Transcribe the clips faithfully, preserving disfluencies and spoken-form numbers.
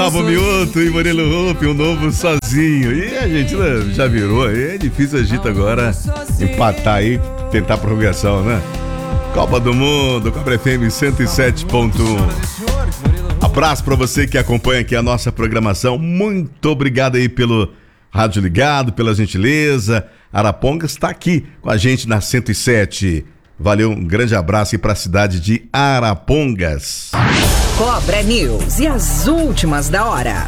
Gustavo Mioto e Murilo Rupp, um novo sozinho. E a gente né, já virou aí, é difícil a gente agora empatar aí, tentar a prorrogação, né? Copa do Mundo, Cobra F M cento e sete ponto um. Abraço pra você que acompanha aqui a nossa programação. Muito obrigado aí pelo rádio ligado, pela gentileza. Arapongas está aqui com a gente na cento e sete. Valeu, um grande abraço aí pra cidade de Arapongas. Cobra News e as últimas da hora.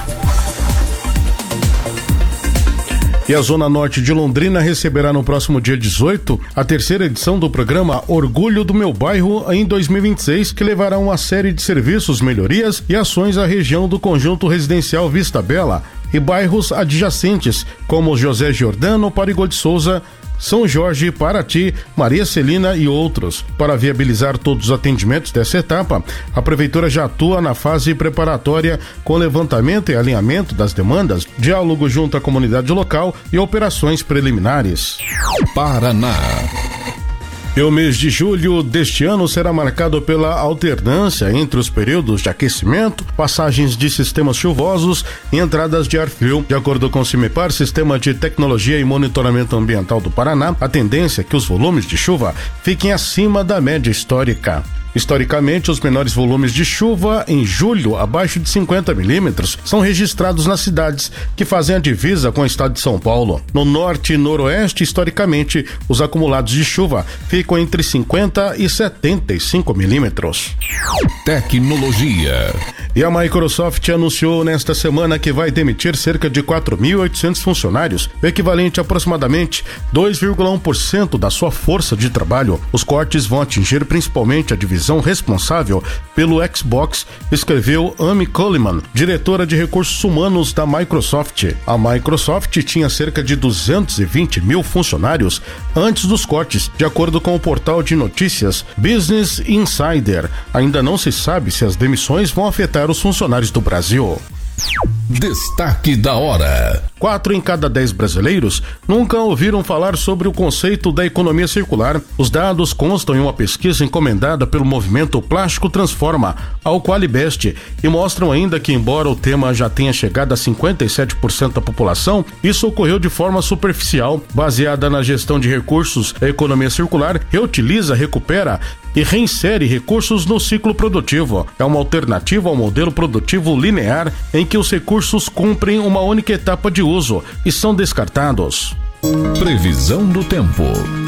E a Zona Norte de Londrina receberá no próximo dia dezoito a terceira edição do programa Orgulho do Meu Bairro em dois mil e vinte e seis, que levará uma série de serviços, melhorias e ações à região do conjunto residencial Vista Bela e bairros adjacentes, como José Giordano, Parigô de Souza, São Jorge, Paraty, Maria Celina e outros. Para viabilizar todos os atendimentos dessa etapa, a Prefeitura já atua na fase preparatória com levantamento e alinhamento das demandas, diálogo junto à comunidade local e operações preliminares. Paraná. E o mês de julho deste ano será marcado pela alternância entre os períodos de aquecimento, passagens de sistemas chuvosos e entradas de ar frio. De acordo com o CIMEPAR, Sistema de Tecnologia e Monitoramento Ambiental do Paraná, a tendência é que os volumes de chuva fiquem acima da média histórica. Historicamente, os menores volumes de chuva em julho, abaixo de cinquenta milímetros, são registrados nas cidades que fazem a divisa com o estado de São Paulo. No norte e noroeste, historicamente, os acumulados de chuva ficam entre cinquenta e setenta e cinco milímetros. Tecnologia. E a Microsoft anunciou nesta semana que vai demitir cerca de quatro mil e oitocentos funcionários, o equivalente a aproximadamente dois vírgula um por cento da sua força de trabalho. Os cortes vão atingir principalmente a divisão responsável pelo Xbox, escreveu Amy Coleman, diretora de recursos humanos da Microsoft. A Microsoft tinha cerca de duzentos e vinte mil funcionários antes dos cortes, de acordo com o portal de notícias Business Insider. Ainda não se sabe se as demissões vão afetar os funcionários do Brasil. Destaque da hora. Quatro em cada dez brasileiros nunca ouviram falar sobre o conceito da economia circular. Os dados constam em uma pesquisa encomendada pelo movimento Plástico Transforma, ao Qualibest, e mostram ainda que, embora o tema já tenha chegado a cinquenta e sete por cento da população, isso ocorreu de forma superficial. Baseada na gestão de recursos, a economia circular reutiliza, recupera e reinsere recursos no ciclo produtivo. É uma alternativa ao modelo produtivo linear em que os recursos cumprem uma única etapa de uso e são descartados. Previsão do tempo.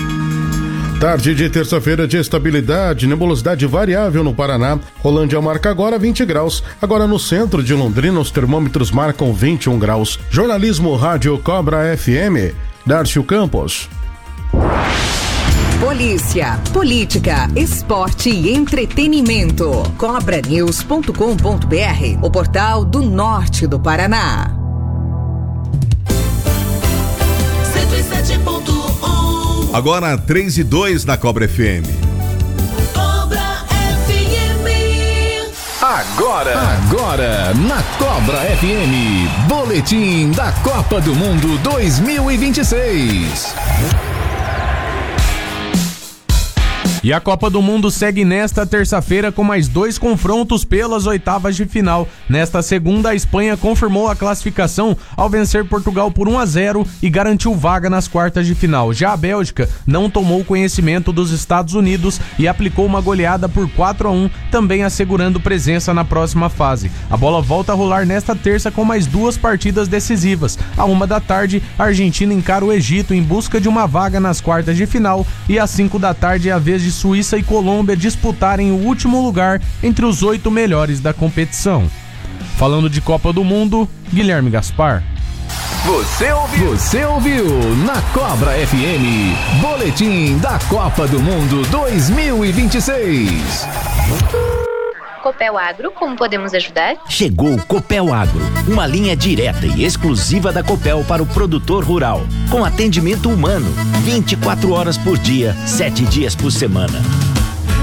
Tarde de terça-feira de estabilidade, nebulosidade variável no Paraná. Rolândia marca agora vinte graus. Agora no centro de Londrina os termômetros marcam vinte e um graus. Jornalismo Rádio Cobra F M. Dárcio Campos. Polícia, política, esporte e entretenimento. cobra news ponto com ponto b r, o portal do norte do Paraná. cento e sete ponto um. Agora três e dois na Cobra F M. Cobra F M. Agora, agora na Cobra F M, Boletim da Copa do Mundo dois mil e vinte e seis. E a Copa do Mundo segue nesta terça-feira com mais dois confrontos pelas oitavas de final. Nesta segunda, a Espanha confirmou a classificação ao vencer Portugal por um a zero e garantiu vaga nas quartas de final. Já a Bélgica não tomou conhecimento dos Estados Unidos e aplicou uma goleada por quatro a um, também assegurando presença na próxima fase. A bola volta a rolar nesta terça com mais duas partidas decisivas. À uma da tarde, a Argentina encara o Egito em busca de uma vaga nas quartas de final e às cinco da tarde é a vez de Suíça e Colômbia disputarem o último lugar entre os oito melhores da competição. Falando de Copa do Mundo, Guilherme Gaspar. Você ouviu? Você ouviu na Cobra F M, Boletim da Copa do Mundo dois mil e vinte e seis. Copel Agro, como podemos ajudar? Chegou o Copel Agro, uma linha direta e exclusiva da Copel para o produtor rural, com atendimento humano, vinte e quatro horas por dia, sete dias por semana.